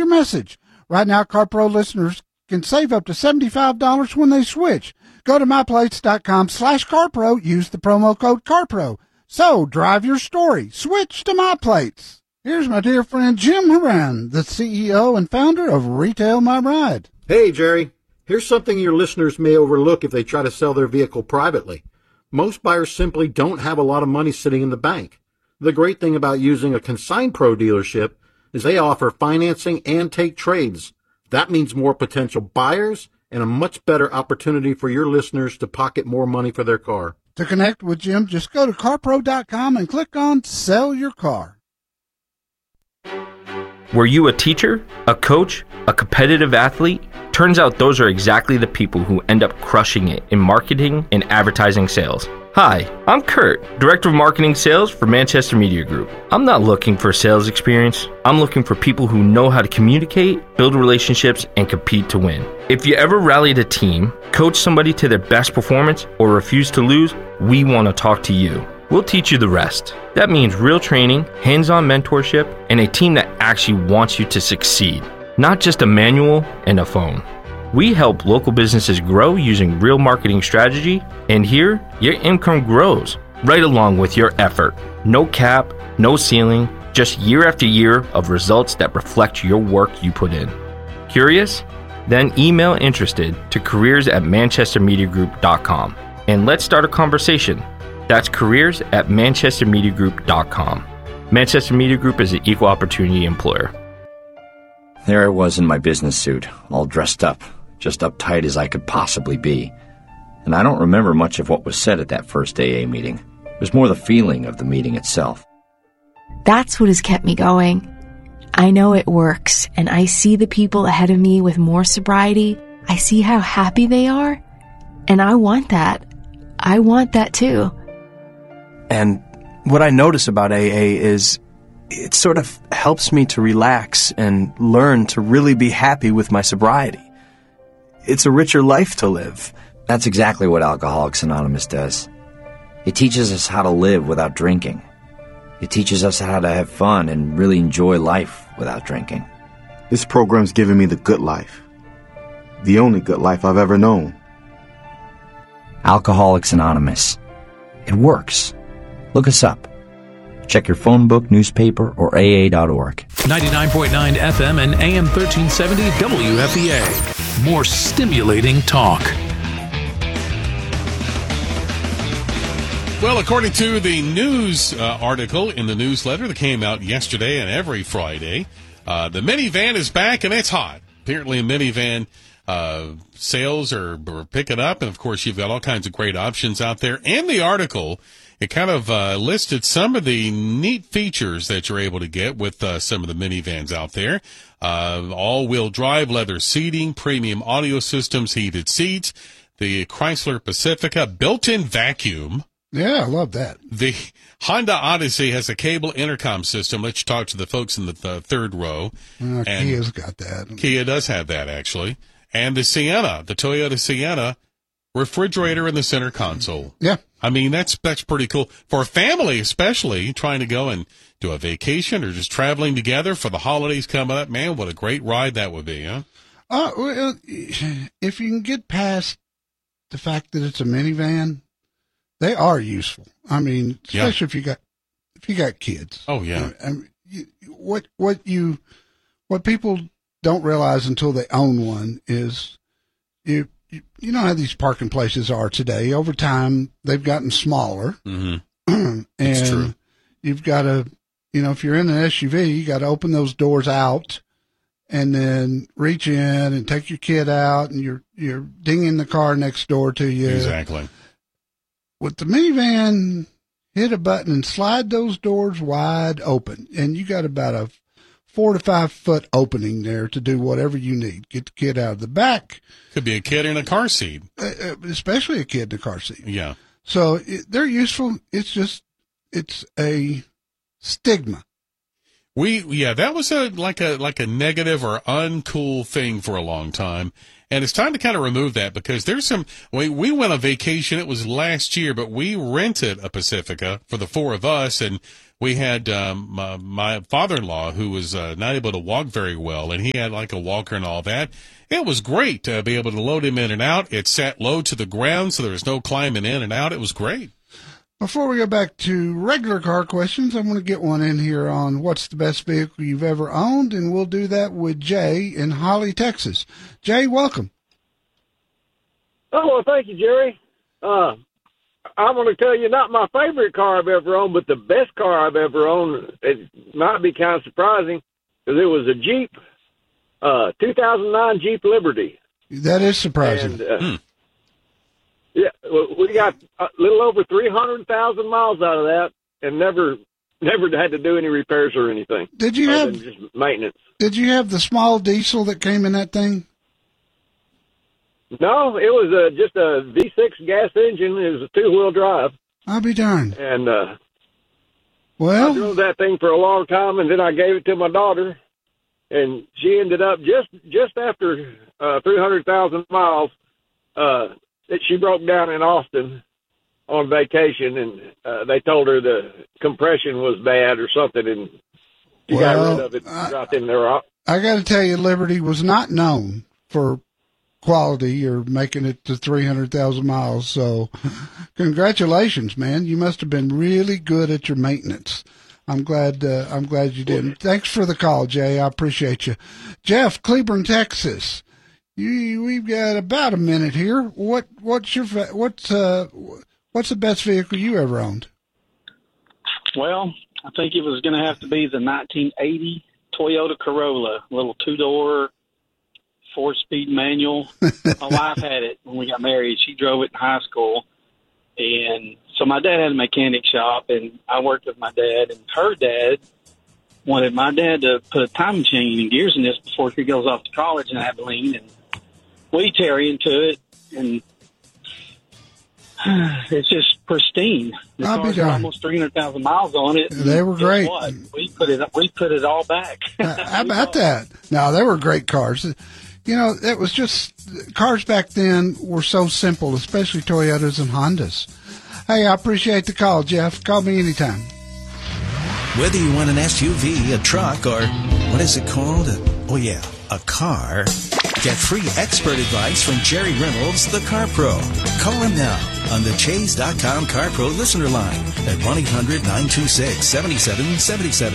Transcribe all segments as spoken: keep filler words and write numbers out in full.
your message. Right now, CarPro listeners can save up to seventy-five dollars when they switch. Go to myplates.com slash CarPro. Use the promo code CarPro. So, drive your story. Switch to MyPlates. Here's my dear friend Jim Horan, the C E O and founder of Retail My Ride. Hey, Jerry. Here's something your listeners may overlook if they try to sell their vehicle privately. Most buyers simply don't have a lot of money sitting in the bank. The great thing about using a Consign Pro dealership is they offer financing and take trades. That means more potential buyers and a much better opportunity for your listeners to pocket more money for their car. To connect with Jim, just go to car pro dot com and click on Sell Your Car. Were you a teacher, a coach, a competitive athlete? Turns out those are exactly the people who end up crushing it in marketing and advertising sales. Hi, I'm Kurt, Director of Marketing Sales for Manchester Media Group. I'm not looking for sales experience. I'm looking for people who know how to communicate, build relationships, and compete to win. If you ever rallied a team, coached somebody to their best performance, or refused to lose, we want to talk to you. We'll teach you the rest. That means real training, hands-on mentorship, and a team that actually wants you to succeed, not just a manual and a phone. We help local businesses grow using real marketing strategy, and here, your income grows right along with your effort. No cap, no ceiling, just year after year of results that reflect your work you put in. Curious? Then email interested to careers at manchester media group dot com and let's start a conversation. That's careers at manchester media group dot com. Manchester Media Group is an equal opportunity employer. There I was in my business suit, all dressed up, just uptight as I could possibly be. And I don't remember much of what was said at that first A A meeting. It was more the feeling of the meeting itself. That's what has kept me going. I know it works, and I see the people ahead of me with more sobriety. I see how happy they are, and I want that. I want that too. And what I notice about A A is it sort of helps me to relax and learn to really be happy with my sobriety. It's a richer life to live. That's exactly what Alcoholics Anonymous does. It teaches us how to live without drinking. It teaches us how to have fun and really enjoy life without drinking. This program's given me the good life. The only good life I've ever known. Alcoholics Anonymous. It works. Look us up. Check your phone book, newspaper, or A A dot org. ninety-nine point nine F M and A M thirteen seventy W F E A. More stimulating talk. Well, according to the news uh, article in the newsletter that came out yesterday and every Friday, uh, the minivan is back and it's hot. Apparently, minivan uh, sales are, are picking up, and of course, you've got all kinds of great options out there. And the article, it kind of uh, listed some of the neat features that you're able to get with uh, some of the minivans out there. Uh, all-wheel drive, leather seating, premium audio systems, heated seats, the Chrysler Pacifica, built-in vacuum. Yeah, I love that. The Honda Odyssey has a cable intercom system. Let's talk to the folks in the th- third row. Uh, and Kia's got that. Kia does have that, actually. And the Sienna, the Toyota Sienna, refrigerator in the center console. Yeah. I mean, that's that's pretty cool. For a family, especially, trying to go and do a vacation or just traveling together for the holidays coming up, man, what a great ride that would be, huh? Uh, well, if you can get past the fact that it's a minivan, they are useful. I mean, especially yeah. if you got if you got kids. Oh yeah. I mean, you, what what you what people don't realize until they own one is you you, you know how these parking places are today. Over time, they've gotten smaller, mm-hmm. and true. You've got to, you know, if you're in an S U V, you got to open those doors out, and then reach in and take your kid out, and you're you're dinging the car next door to you. Exactly. With the minivan, hit a button and slide those doors wide open, and you got about a four to five foot opening there to do whatever you need. Get the kid out of the back. Could be a kid in a car seat, uh, especially a kid in a car seat. Yeah. So it, they're useful. It's just it's a stigma. We yeah, that was a like a like a negative or uncool thing for a long time. And it's time to kind of remove that because there's some, we, we went on vacation. It was last year, but we rented a Pacifica for the four of us. And we had, um, my, my father-in-law who was uh, not able to walk very well. And he had like a walker and all that. It was great to be able to load him in and out. It sat low to the ground, so there was no climbing in and out. It was great. Before we go back to regular car questions, I'm going to get one in here on what's the best vehicle you've ever owned, and we'll do that with Jay in Holly, Texas. Jay, welcome. Oh, well, thank you, Jerry. Uh, I'm going to tell you not my favorite car I've ever owned, but the best car I've ever owned. It might be kind of surprising because it was a Jeep, uh, two thousand nine Jeep Liberty. That is surprising. And, uh, hmm. Yeah, we got a little over three hundred thousand miles out of that, and never, never had to do any repairs or anything. Did you have just maintenance? Did you have the small diesel that came in that thing? No, it was a, just a V six gas engine. It was a two wheel drive. I'll be darned. And uh, well, I drove that thing for a long time, and then I gave it to my daughter, and she ended up just just after uh, three hundred thousand miles. Uh, that she broke down in Austin on vacation, and uh, they told her the compression was bad or something, and she well, got rid of it I, right in there. I got to tell you, Liberty was not known for quality or making it to three hundred thousand miles. So congratulations, man. You must have been really good at your maintenance. I'm glad, uh, I'm glad you did. Thanks for the call, Jay. I appreciate you. Jeff, Cleburne, Texas. You, we've got about a minute here. What, what's your, what's, uh, what's the best vehicle you ever owned? Well, I think it was going to have to be the nineteen eighty Toyota Corolla, little two-door, four-speed manual. My wife had it when we got married. She drove it in high school. And so my dad had a mechanic shop, and I worked with my dad. And her dad wanted my dad to put a time machine and gears in this before he goes off to college in Abilene. And we tear into it, and it's just pristine. The I'll car's be got darned. almost three hundred thousand miles on it. They were Guess great. what? We put it we put it all back. How about that? No, they were great cars. You know, it was just, cars back then were so simple, especially Toyotas and Hondas. Hey, I appreciate the call, Jeff. Call me anytime. Whether you want an S U V, a truck, or what is it called? A, oh, yeah, a car. Get free expert advice from Jerry Reynolds, the Car Pro. Call him now on the Chase dot com Car Pro listener line at one eight hundred nine two six seven seven seven seven.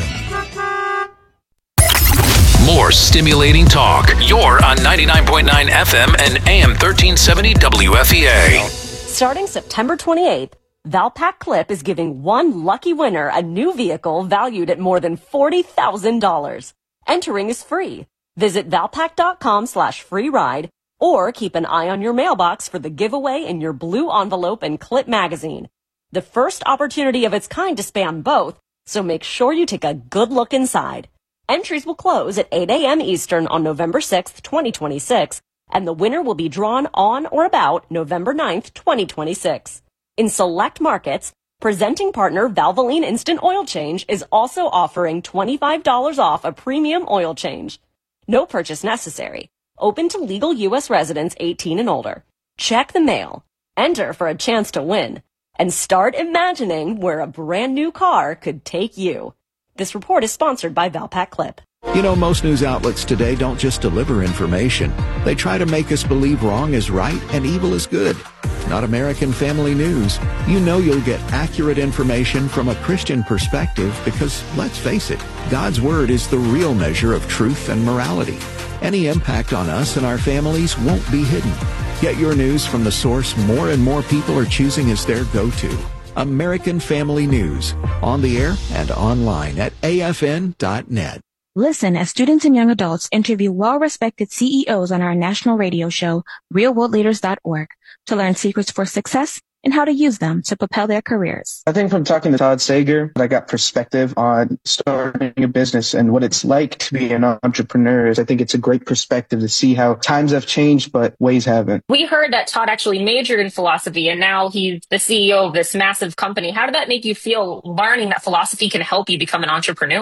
More stimulating talk. You're on ninety-nine point nine F M and A M thirteen seventy W F E A. Starting September twenty-eighth, Valpak Clip is giving one lucky winner a new vehicle valued at more than forty thousand dollars. Entering is free. Visit Valpak.com slash free ride or keep an eye on your mailbox for the giveaway in your blue envelope and Clip magazine. The first opportunity of its kind to span both, so make sure you take a good look inside. Entries will close at eight a.m. Eastern on November sixth, twenty twenty-six, and the winner will be drawn on or about November ninth, twenty twenty-six. In select markets, presenting partner Valvoline Instant Oil Change is also offering twenty-five dollars off a premium oil change. No purchase necessary. Open to legal U S residents eighteen and older. Check the mail. Enter for a chance to win. And start imagining where a brand new car could take you. This report is sponsored by Valpak Clip. You know, most news outlets today don't just deliver information. They try to make us believe wrong is right and evil is good. Not American Family News. You know you'll get accurate information from a Christian perspective because, let's face it, God's Word is the real measure of truth and morality. Any impact on us and our families won't be hidden. Get your news from the source more and more people are choosing as their go-to. American Family News. On the air and online at A F N dot net. Listen as students and young adults interview well-respected C E Os on our national radio show, real world leaders dot org, to learn secrets for success and how to use them to propel their careers. I think from talking to Todd Sager, I got perspective on starting a business and what it's like to be an entrepreneur. I think it's a great perspective to see how times have changed, but ways haven't. We heard that Todd actually majored in philosophy, and now he's the C E O of this massive company. How did that make you feel, learning that philosophy can help you become an entrepreneur?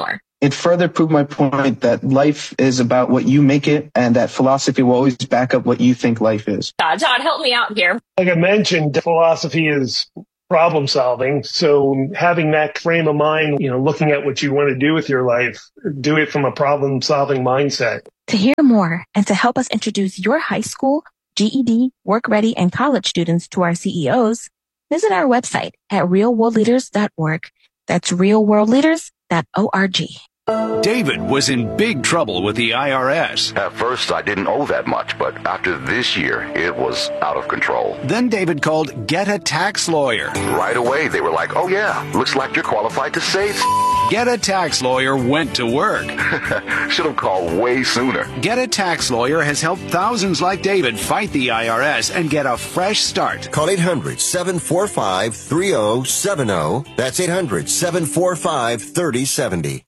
It further proved my point that life is about what you make it, and that philosophy will always back up what you think life is. Uh, Todd, help me out here. Like I mentioned, philosophy is problem solving. So having that frame of mind, you know, looking at what you want to do with your life, do it from a problem solving mindset. To hear more and to help us introduce your high school, G E D, work ready, and college students to our C E Os, visit our website at real world leaders dot org. That's real world leaders dot org. David was in big trouble with the I R S. At first, I didn't owe that much, but after this year, it was out of control. Then David called Get a Tax Lawyer. Right away, they were like, oh yeah, looks like you're qualified to save. Get a Tax Lawyer went to work. Should have called way sooner. Get a Tax Lawyer has helped thousands like David fight the I R S and get a fresh start. Call eight hundred, seven four five, three oh seven oh. That's eight hundred, seven four five, three oh seven oh.